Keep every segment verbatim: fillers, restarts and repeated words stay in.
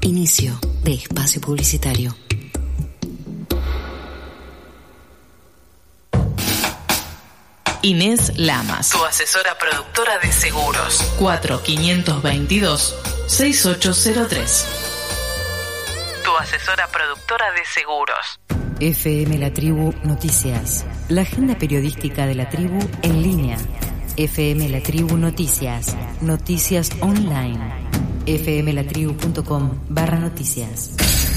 Inicio de espacio publicitario. Inés Lamas, tu asesora productora de seguros. cuatro cinco dos, seis ocho cero tres. Tu asesora productora de seguros. F M La Tribu Noticias. La agenda periodística de la tribu en línea. F M La Tribu Noticias. Noticias online. f m la tribu punto com barra noticias.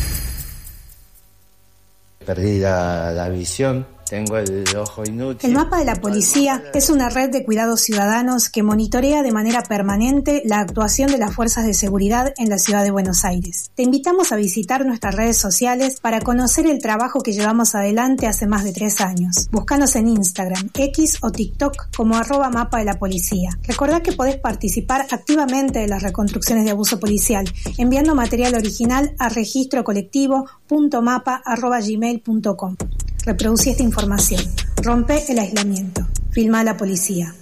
Perdí la, la visión. Tengo el ojo inútil. El mapa de la policía es una red de cuidados ciudadanos que monitorea de manera permanente la actuación de las fuerzas de seguridad en la ciudad de Buenos Aires. Te invitamos a visitar nuestras redes sociales para conocer el trabajo que llevamos adelante hace más de tres años. Búscanos en Instagram, X o TikTok como arroba mapa de la policía. Recordá que podés participar activamente de las reconstrucciones de abuso policial enviando material original a registro colectivo punto mapa arroba gmail punto com. Reproducí esta información. Rompe el aislamiento. Filma a la policía.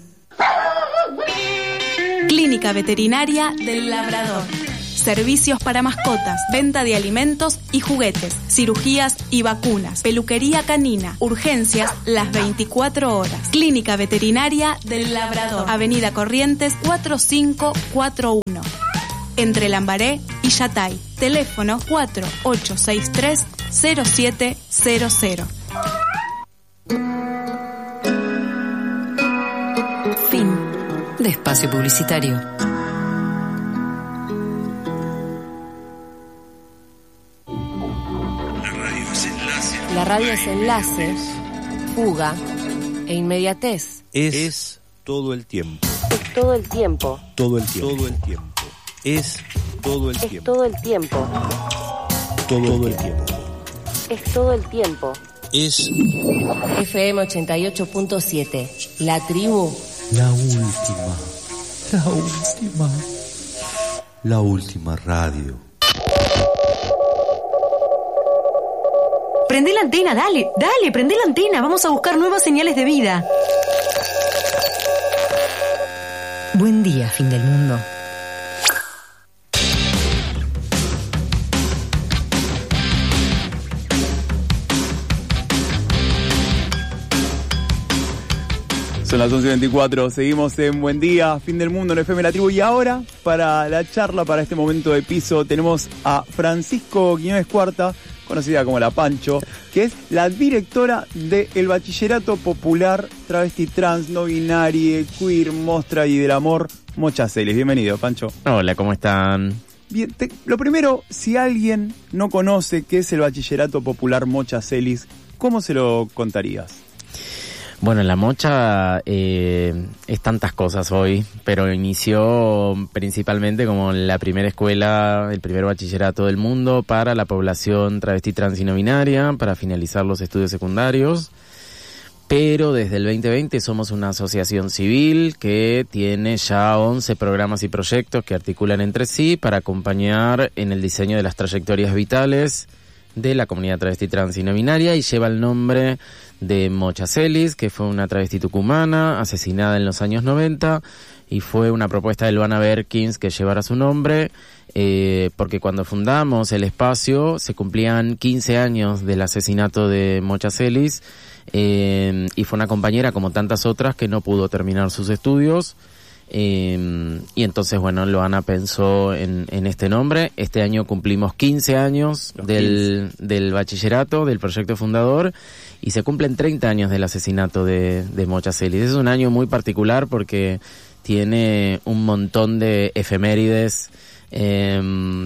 Clínica Veterinaria del Labrador. Servicios para mascotas, venta de alimentos y juguetes, cirugías y vacunas, peluquería canina, urgencias las veinticuatro horas. Clínica Veterinaria del Labrador. Avenida Corrientes cuatro cinco cuatro uno. Entre Lambaré y Yatay. Teléfono cuatro ocho seis tres cero siete cero cero. Fin de espacio publicitario. La radio es enlace. La radio es enlace, fuga e inmediatez. Es, es todo el tiempo. Es todo el tiempo. Todo el tiempo. Todo el tiempo. Es todo el Es tiempo. todo el tiempo. Todo el tiempo. Es todo el tiempo. Es F M ochenta y ocho punto siete. La tribu. la última. La última. La última radio. Prende la antena, dale, dale, prende la antena. Vamos a buscar nuevas señales de vida. Buen día, fin del mundo. Son las once y veinticuatro, seguimos en Buen Día, Fin del Mundo en F M La Tribu. Y ahora, para la charla, para este momento de piso, tenemos a Francisco Quiñones Cuarta, conocida como La Pancho, que es la directora del Bachillerato Popular Travesti Trans, No Binarie, Queer, Mostra y del Amor, Mocha Celis. Bienvenido, Pancho. Hola, ¿cómo están? Bien, te, lo primero, si alguien no conoce qué es el Bachillerato Popular Mocha Celis, ¿cómo se lo contarías? Bueno, la Mocha eh, es tantas cosas hoy, pero inició principalmente como la primera escuela, el primer bachillerato del mundo para la población travesti, trans y no binaria, para finalizar los estudios secundarios. Pero desde el veinte veinte somos una asociación civil que tiene ya once programas y proyectos que articulan entre sí para acompañar en el diseño de las trayectorias vitales de la comunidad travesti, trans y no binaria, y lleva el nombre de Mocha Celis, que fue una travesti tucumana asesinada en los años noventa, y fue una propuesta de Luana Berkins que llevara su nombre, eh, porque cuando fundamos el espacio se cumplían quince años del asesinato de Mocha Celis, eh, y fue una compañera como tantas otras que no pudo terminar sus estudios. Eh, y entonces, bueno, Luana pensó en, en este nombre. Este año cumplimos quince años del, del bachillerato, del proyecto fundador, y se cumplen treinta años del asesinato de, de Mocha Celis. Es un año muy particular porque tiene un montón de efemérides eh,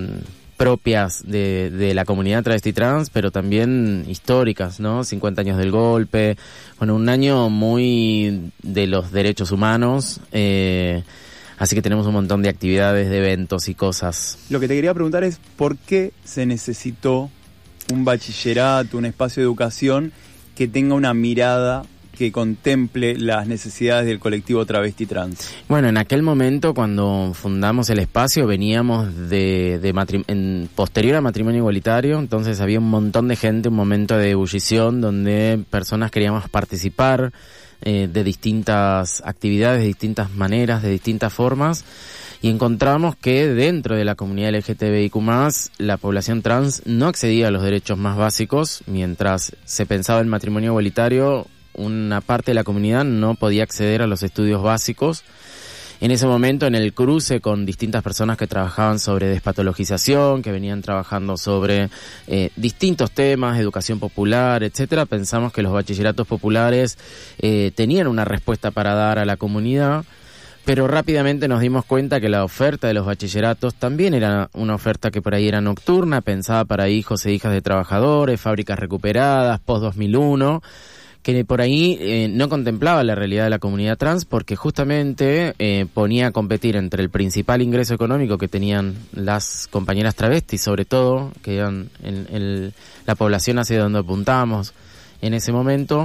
propias de, de la comunidad travesti trans, pero también históricas, ¿no? cincuenta años del golpe, bueno, un año muy de los derechos humanos, eh, así que tenemos un montón de actividades, de eventos y cosas. Lo que te quería preguntar es ¿por qué se necesitó un bachillerato, un espacio de educación que tenga una mirada que contemple las necesidades del colectivo travesti trans? Bueno, en aquel momento cuando fundamos el espacio veníamos de, de matrim- en posterior a matrimonio igualitario, entonces había un montón de gente, un momento de ebullición donde personas queríamos participar eh, de distintas actividades, de distintas maneras, de distintas formas. y encontramos que dentro de la comunidad L G T B I Q más, la población trans no accedía a los derechos más básicos. Mientras se pensaba en matrimonio igualitario, una parte de la comunidad no podía acceder a los estudios básicos. En ese momento, en el cruce con distintas personas que trabajaban sobre despatologización, que venían trabajando sobre eh, distintos temas, educación popular, etcétera, pensamos que los bachilleratos populares eh, tenían una respuesta para dar a la comunidad, pero rápidamente nos dimos cuenta que la oferta de los bachilleratos también era una oferta que por ahí era nocturna, pensada para hijos e hijas de trabajadores, fábricas recuperadas, post dos mil uno, que por ahí eh, no contemplaba la realidad de la comunidad trans, porque justamente eh, ponía a competir entre el principal ingreso económico que tenían las compañeras travestis, sobre todo, que eran en, en la población hacia donde apuntábamos en ese momento,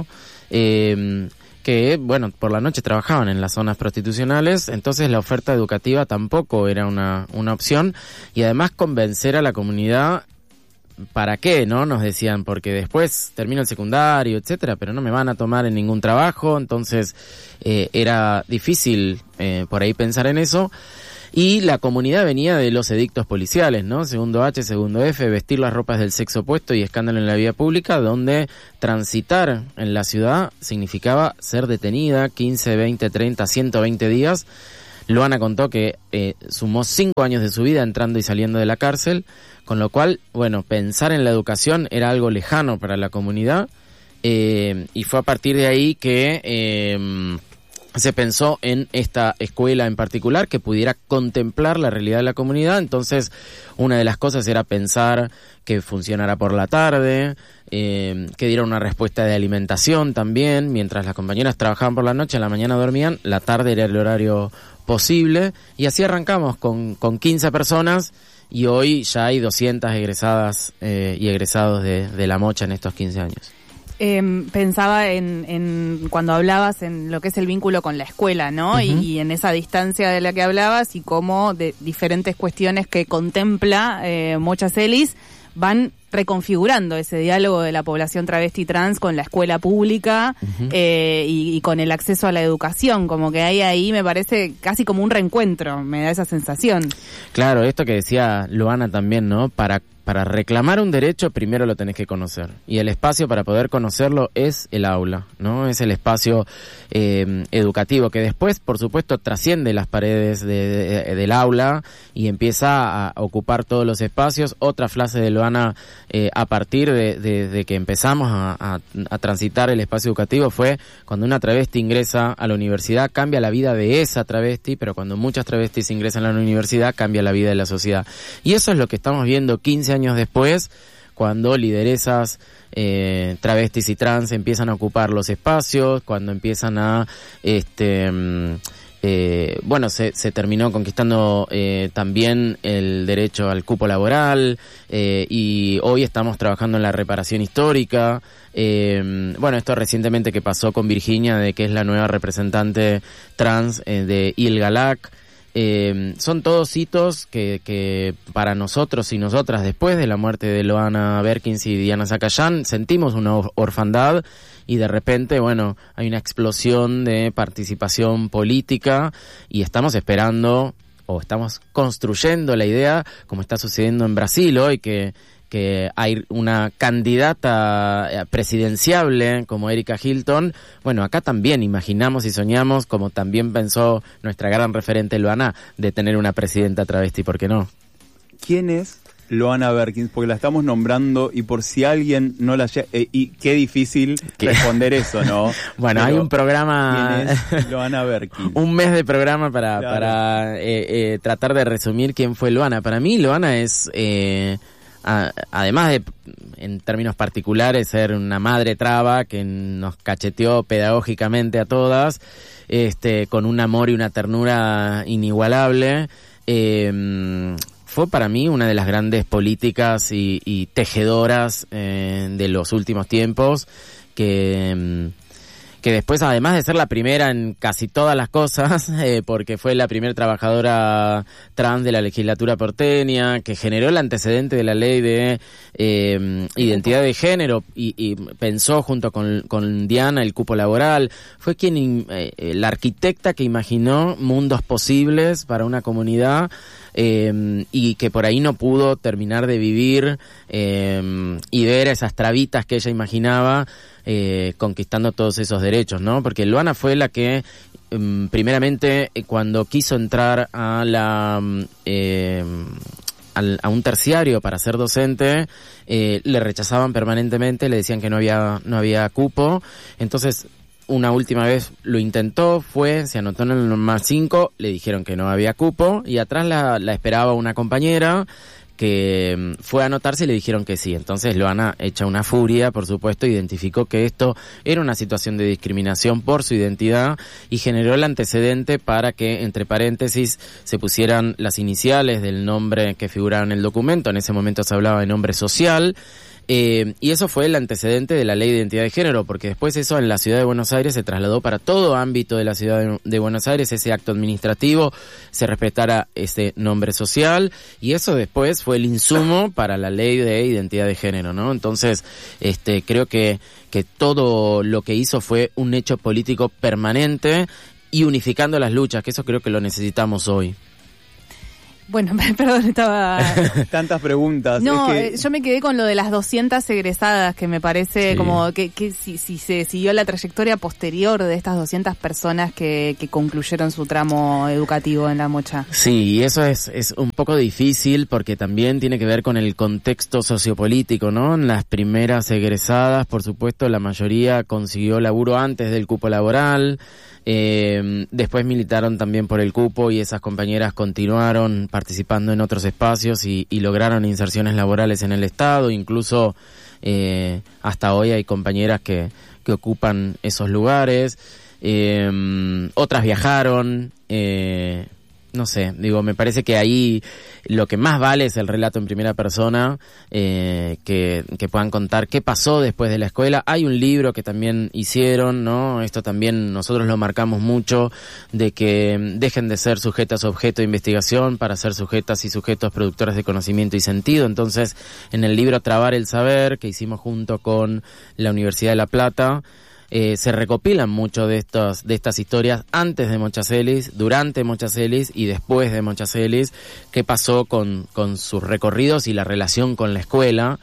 eh, que, bueno, por la noche trabajaban en las zonas prostitucionales, entonces la oferta educativa tampoco era una, una opción, y además convencer a la comunidad. ¿Para qué, no? Nos decían, porque después termino el secundario, etcétera, pero no me van a tomar en ningún trabajo, entonces eh, era difícil eh, por ahí pensar en eso. Y la comunidad venía de los edictos policiales, ¿no? Segundo H, segundo F, vestir las ropas del sexo opuesto y escándalo en la vía pública, donde transitar en la ciudad significaba ser detenida quince, veinte, treinta, ciento veinte días. Luana contó que eh, sumó cinco años de su vida entrando y saliendo de la cárcel, con lo cual, bueno, pensar en la educación era algo lejano para la comunidad, eh, y fue a partir de ahí que eh, se pensó en esta escuela en particular que pudiera contemplar la realidad de la comunidad. Entonces, una de las cosas era pensar que funcionara por la tarde, eh, que diera una respuesta de alimentación también, mientras las compañeras trabajaban por la noche, a la mañana dormían, la tarde era el horario posible, y así arrancamos con, con quince personas, y hoy ya hay doscientas egresadas eh, y egresados de, de La Mocha en estos quince años. Eh, pensaba en, en cuando hablabas en lo que es el vínculo con la escuela, ¿no? Uh-huh. y, y en esa distancia de la que hablabas, y cómo de diferentes cuestiones que contempla eh, Mocha Celis van reconfigurando ese diálogo de la población travesti trans con la escuela pública, uh-huh. eh, y, y con el acceso a la educación, como que hay ahí, me parece casi como un reencuentro, me da esa sensación. Claro, esto que decía Luana también, ¿no? Para Para reclamar un derecho, primero lo tenés que conocer. Y el espacio para poder conocerlo es el aula, ¿no? Es el espacio eh, educativo, que después, por supuesto, trasciende las paredes de, de, del aula y empieza a ocupar todos los espacios. Otra frase de Luana, eh, a partir de, de, de que empezamos a, a, a transitar el espacio educativo, fue: cuando una travesti ingresa a la universidad, cambia la vida de esa travesti, pero cuando muchas travestis ingresan a la universidad, cambia la vida de la sociedad. Y eso es lo que estamos viendo quince años después, cuando lideresas eh, travestis y trans empiezan a ocupar los espacios, cuando empiezan a este eh, bueno se, se terminó conquistando eh, también el derecho al cupo laboral, eh, y hoy estamos trabajando en la reparación histórica. Eh, bueno, esto recientemente que pasó con Virginia, de que es la nueva representante trans eh, de ILGALAC. Eh, son todos hitos que, que para nosotros y nosotras, después de la muerte de Loana Berkins y Diana Zacayán, sentimos una orfandad, y de repente, bueno, hay una explosión de participación política, y estamos esperando, o estamos construyendo la idea, como está sucediendo en Brasil hoy, que que hay una candidata presidenciable como Erika Hilton. Bueno, acá también imaginamos y soñamos, como también pensó nuestra gran referente Luana, de tener una presidenta travesti, ¿por qué no? ¿Quién es Loana Berkins? Porque la estamos nombrando, y por si alguien no la... Eh, y qué difícil ¿Qué? responder eso, ¿no? Bueno, pero hay un programa... ¿Quién es Loana Berkins? Un mes de programa para, claro. para eh, eh, tratar de resumir quién fue Loana. Para mí, Loana es... Eh, A, además de, en términos particulares, ser una madre traba que nos cacheteó pedagógicamente a todas, este, con un amor y una ternura inigualable, eh, fue para mí una de las grandes políticas y, y tejedoras eh, de los últimos tiempos, que, que después, además de ser la primera en casi todas las cosas, eh, porque fue la primera trabajadora trans de la legislatura porteña, que generó el antecedente de la ley de eh, identidad de género y, y pensó junto con, con Diana el cupo laboral, fue quien eh, la arquitecta que imaginó mundos posibles para una comunidad eh, y que por ahí no pudo terminar de vivir eh, y ver esas trabitas que ella imaginaba eh, conquistando todos esos derechos, ¿no? Porque Luana fue la que eh, primeramente eh, cuando quiso entrar a la eh, al, a un terciario para ser docente, eh, le rechazaban permanentemente, le decían que no había no había cupo. Entonces una última vez lo intentó, fue, se anotó en el más cinco, le dijeron que no había cupo y atrás la, la esperaba una compañera que fue a anotarse y le dijeron que sí. Entonces Luana, hecha una furia, por supuesto, identificó que esto era una situación de discriminación por su identidad y generó el antecedente para que, entre paréntesis, se pusieran las iniciales del nombre que figuraba en el documento. En ese momento se hablaba de nombre social. Eh, y eso fue el antecedente de la ley de identidad de género, porque después eso en la ciudad de Buenos Aires se trasladó para todo ámbito de la ciudad de, de Buenos Aires, ese acto administrativo, se respetara ese nombre social, y eso después fue el insumo para la ley de identidad de género, ¿no? Entonces, este, creo que, que todo lo que hizo fue un hecho político permanente y unificando las luchas, que eso creo que lo necesitamos hoy. Bueno, perdón, estaba... Tantas preguntas. No, es que... eh, yo me quedé con lo de las doscientas egresadas, que me parece Sí. como que, que si, si se siguió la trayectoria posterior de estas doscientas personas que, que concluyeron su tramo educativo en La Mocha. Sí, y eso es, es un poco difícil porque también tiene que ver con el contexto sociopolítico, ¿no? En las primeras egresadas, por supuesto, la mayoría consiguió laburo antes del cupo laboral. Eh, después militaron también por el cupo y esas compañeras continuaron participando en otros espacios y, y lograron inserciones laborales en el Estado. Incluso eh, hasta hoy hay compañeras que, que ocupan esos lugares. Eh, otras viajaron. Eh, no sé, digo, me parece que ahí lo que más vale es el relato en primera persona, eh, que, que puedan contar qué pasó después de la escuela. Hay un libro que también hicieron, ¿no? Esto también nosotros lo marcamos mucho, de que dejen de ser sujetas objeto de investigación para ser sujetas y sujetos productores de conocimiento y sentido. Entonces, en el libro Trabar el Saber, que hicimos junto con la Universidad de La Plata, Eh, se recopilan mucho de estos, de estas historias antes de Mochacelis, durante Mochacelis y después de Mochacelis, qué pasó con, con sus recorridos y la relación con la escuela.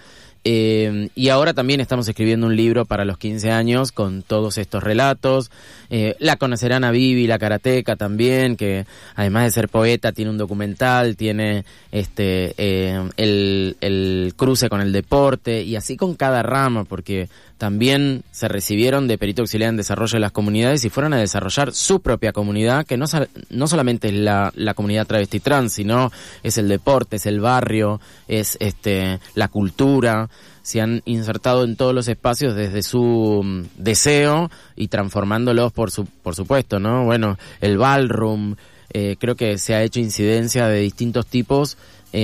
Eh, y ahora también estamos escribiendo un libro para los quince años con todos estos relatos. Eh, la conocerán a Vivi, la karateca también, que además de ser poeta tiene un documental, tiene este eh, el, el cruce con el deporte y así con cada rama, porque también se recibieron de perito auxiliar en desarrollo de las comunidades y fueron a desarrollar su propia comunidad, que no, no solamente es la, la comunidad travesti trans, sino es el deporte, es el barrio, es este la cultura. Se han insertado en todos los espacios desde su um, deseo y transformándolos, por su, por supuesto, ¿no? Bueno, el ballroom, eh, creo que se ha hecho incidencia de distintos tipos,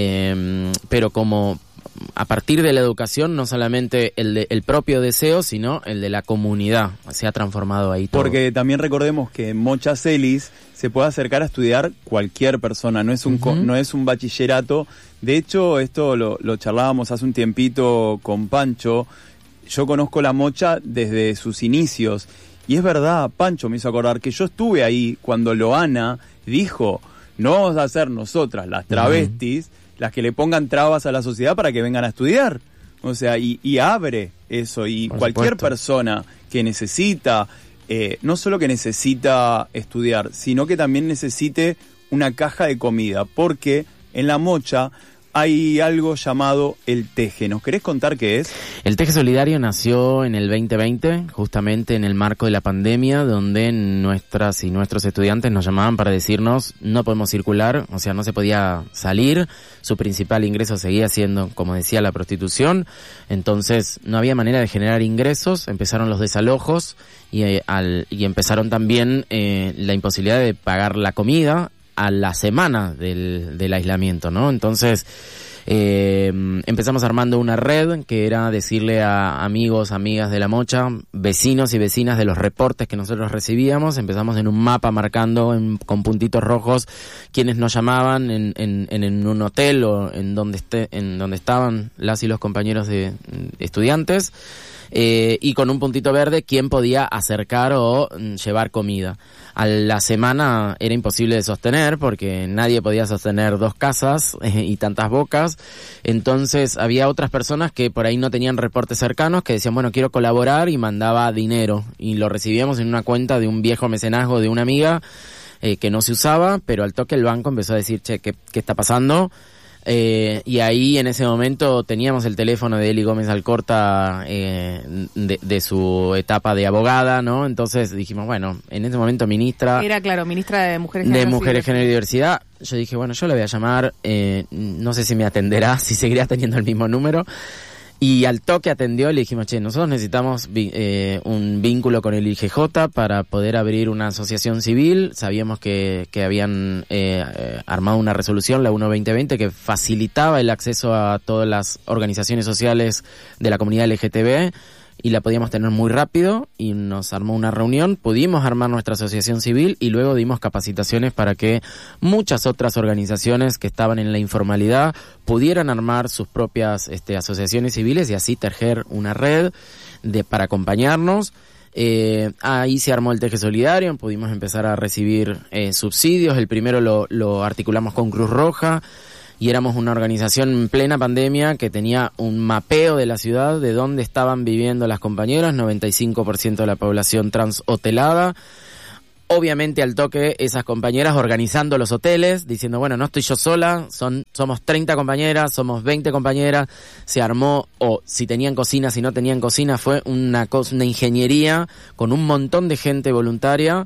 eh, pero como a partir de la educación, no solamente el, de, el propio deseo, sino el de la comunidad, se ha transformado ahí todo. Porque también recordemos que en Mochacelis se puede acercar a estudiar cualquier persona, no es un, uh-huh. no es un bachillerato. De hecho, esto lo, lo charlábamos hace un tiempito con Pancho. Yo conozco La Mocha desde sus inicios. Y es verdad, Pancho me hizo acordar que yo estuve ahí cuando Loana dijo, no vamos a ser nosotras, las travestis, uh-huh. las que le pongan trabas a la sociedad para que vengan a estudiar. O sea, y, y abre eso. Y Por cualquier supuesto. persona que necesita, eh, no solo que necesita estudiar, sino que también necesite una caja de comida. Porque en La Mocha hay algo llamado el Teje. ¿Nos querés contar qué es? El Teje Solidario nació en el veinte veinte, justamente en el marco de la pandemia, donde nuestras y nuestros estudiantes nos llamaban para decirnos no podemos circular, o sea, no se podía salir. Su principal ingreso seguía siendo, como decía, la prostitución. Entonces no había manera de generar ingresos, empezaron los desalojos y, eh, al, y empezaron también eh, la imposibilidad de pagar la comida a la semana del, del aislamiento, ¿no? Entonces, Eh, empezamos armando una red que era decirle a amigos, amigas de La Mocha, vecinos y vecinas de los reportes que nosotros recibíamos. Empezamos en un mapa marcando en, con puntitos rojos quienes nos llamaban en, en, en un hotel o en donde esté, en donde estaban las y los compañeros de, de estudiantes. Eh, y con un puntito verde quién podía acercar o mm, llevar comida. A la semana era imposible de sostener porque nadie podía sostener dos casas eh, y tantas bocas. Entonces había otras personas que por ahí no tenían reportes cercanos que decían, bueno, quiero colaborar, y mandaba dinero y lo recibíamos en una cuenta de un viejo mecenazgo de una amiga eh, que no se usaba, pero al toque el banco empezó a decir, che, ¿qué, qué está pasando? Eh, y ahí en ese momento teníamos el teléfono de Eli Gómez Alcorta eh, de, de su etapa de abogada, ¿no? Entonces dijimos, bueno, en ese momento ministra... Era, claro, ministra de Mujeres, de Género, Mujeres, Género y Diversidad. Yo dije, bueno, yo le voy a llamar, eh, no sé si me atenderá, si seguirá teniendo el mismo número. Y al toque atendió y le dijimos, che, nosotros necesitamos eh, un vínculo con el I G J para poder abrir una asociación civil. Sabíamos que, que habían eh, eh, armado una resolución, la uno veinte veinte, que facilitaba el acceso a todas las organizaciones sociales de la comunidad L G T B, y la podíamos tener muy rápido, y nos armó una reunión, pudimos armar nuestra asociación civil y luego dimos capacitaciones para que muchas otras organizaciones que estaban en la informalidad pudieran armar sus propias este, asociaciones civiles y así tejer una red de para acompañarnos. Eh, ahí se armó el Teje Solidario, pudimos empezar a recibir eh, subsidios. El primero lo, lo articulamos con Cruz Roja, y éramos una organización en plena pandemia que tenía un mapeo de la ciudad de dónde estaban viviendo las compañeras, noventa y cinco por ciento de la población trans hotelada. Obviamente al toque esas compañeras organizando los hoteles, diciendo, bueno, no estoy yo sola, son somos treinta compañeras, somos veinte compañeras. Se armó, o si tenían cocina, si no tenían cocina, fue una cosa, una ingeniería con un montón de gente voluntaria.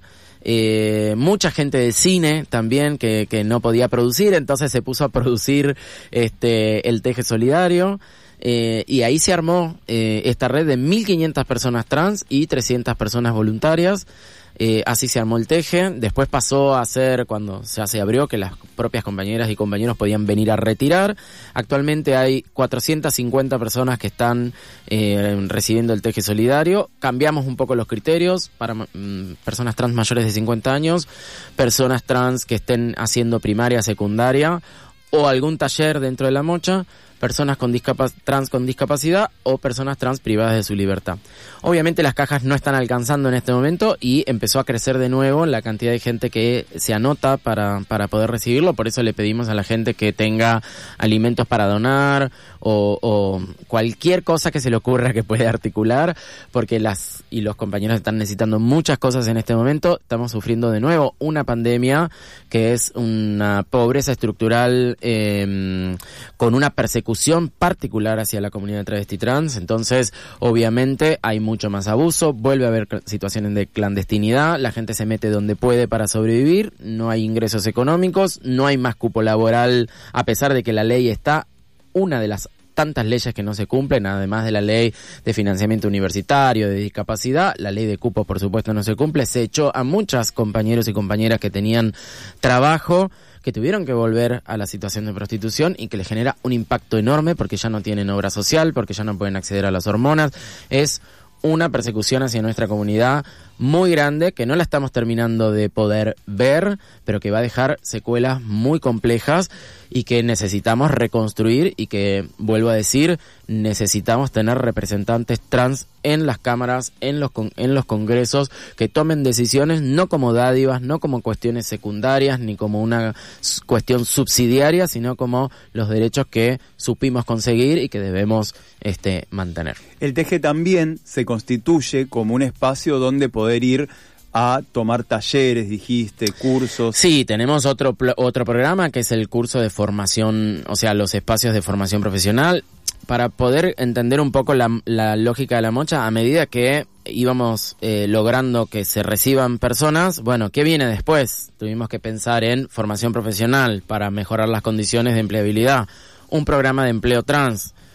Eh, mucha gente de cine también que, que no podía producir, entonces se puso a producir este el Teje Solidario, eh, y ahí se armó eh, esta red de mil quinientas personas trans y trescientas personas voluntarias. Eh, así se armó el Teje. Después pasó a ser, cuando ya se abrió, que las propias compañeras y compañeros podían venir a retirar. Actualmente hay cuatrocientas cincuenta personas que están eh, recibiendo el Teje Solidario. Cambiamos un poco los criterios para mm, personas trans mayores de cincuenta años, personas trans que estén haciendo primaria, secundaria o algún taller dentro de La Mocha, personas con discapac- trans con discapacidad o personas trans privadas de su libertad. Obviamente las cajas no están alcanzando en este momento y empezó a crecer de nuevo la cantidad de gente que se anota para, para poder recibirlo. Por eso le pedimos a la gente que tenga alimentos para donar o, o cualquier cosa que se le ocurra que pueda articular, porque las y los compañeros están necesitando muchas cosas en este momento. Estamos sufriendo de nuevo una pandemia que es una pobreza estructural eh, con una persecución particular hacia la comunidad travesti trans. Entonces, obviamente, hay mucho más abuso, vuelve a haber situaciones de clandestinidad, la gente se mete donde puede para sobrevivir, no hay ingresos económicos, no hay más cupo laboral, a pesar de que la ley está, una de las tantas leyes que no se cumplen, además de la ley de financiamiento universitario, de discapacidad, la ley de cupo, por supuesto, no se cumple. Se echó a muchos compañeros y compañeras que tenían trabajo, que tuvieron que volver a la situación de prostitución y que les genera un impacto enorme porque ya no tienen obra social, porque ya no pueden acceder a las hormonas. Es una persecución hacia nuestra comunidad muy grande que no la estamos terminando de poder ver, pero que va a dejar secuelas muy complejas y que necesitamos reconstruir y que, vuelvo a decir, necesitamos tener representantes trans en las cámaras, en los con, en los congresos, que tomen decisiones no como dádivas, no como cuestiones secundarias, ni como una cuestión subsidiaria, sino como los derechos que supimos conseguir y que debemos este mantener. El Teje también se constituye como un espacio donde poder ir a tomar talleres, dijiste, cursos. Sí, tenemos otro pl- otro programa que es el curso de formación, o sea, los espacios de formación profesional, para poder entender un poco la, la lógica de La Mocha. A medida que íbamos eh, logrando que se reciban personas, bueno, ¿qué viene después? Tuvimos que pensar en formación profesional para mejorar las condiciones de empleabilidad, un programa de empleo trans,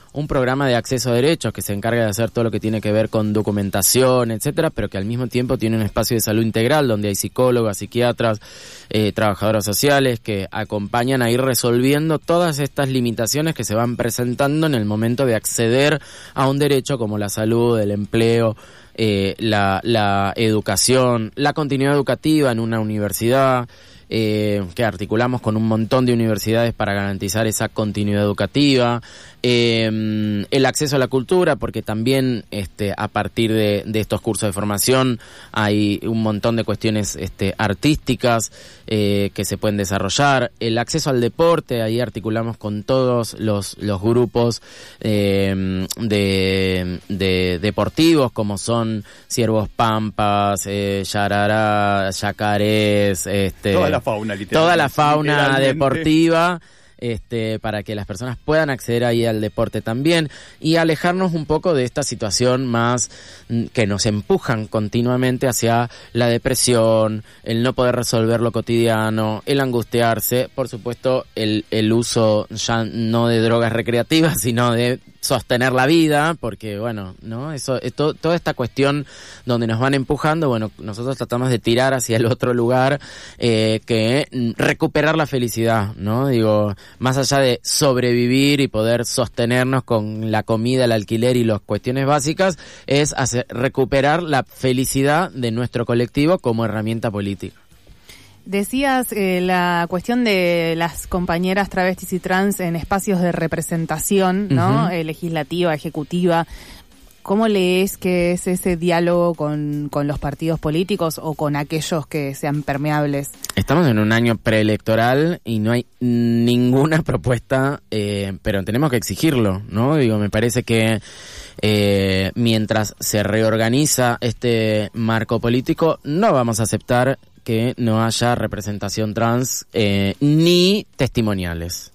un programa de acceso a derechos que se encarga de hacer todo lo que tiene que ver con documentación, etcétera, pero que al mismo tiempo tiene un espacio de salud integral donde hay psicólogas, psiquiatras, eh, trabajadoras sociales que acompañan a ir resolviendo todas estas limitaciones que se van presentando en el momento de acceder a un derecho como la salud, el empleo, eh, la, la educación, la continuidad educativa en una universidad. Eh, que articulamos con un montón de universidades para garantizar esa continuidad educativa, eh, el acceso a la cultura, porque también este, a partir de, de estos cursos de formación hay un montón de cuestiones este, artísticas eh, que se pueden desarrollar, el acceso al deporte, ahí articulamos con todos los, los grupos eh, de, de deportivos como son Ciervos Pampas, eh, Yarará, Yacarés, este, toda la fauna, literalmente. Toda la fauna deportiva, este, para que las personas puedan acceder ahí al deporte también y alejarnos un poco de esta situación más que nos empujan continuamente hacia la depresión, el no poder resolver lo cotidiano, el angustiarse, por supuesto el, el uso ya no de drogas recreativas, sino de sostener la vida, porque bueno, ¿no? Eso, to, toda esta cuestión donde nos van empujando, bueno, nosotros tratamos de tirar hacia el otro lugar, eh, que recuperar la felicidad, ¿no? Digo, más allá de sobrevivir y poder sostenernos con la comida, el alquiler y las cuestiones básicas, es hacer, recuperar la felicidad de nuestro colectivo como herramienta política. Decías eh, la cuestión de las compañeras travestis y trans en espacios de representación, ¿no? Uh-huh. Eh, legislativa, ejecutiva. ¿Cómo lees que es ese diálogo con, con los partidos políticos o con aquellos que sean permeables? Estamos en un año preelectoral y no hay ninguna propuesta, eh, pero tenemos que exigirlo, ¿no? Digo, me parece que eh, mientras se reorganiza este marco político, no vamos a aceptar que no haya representación trans eh, ni testimoniales.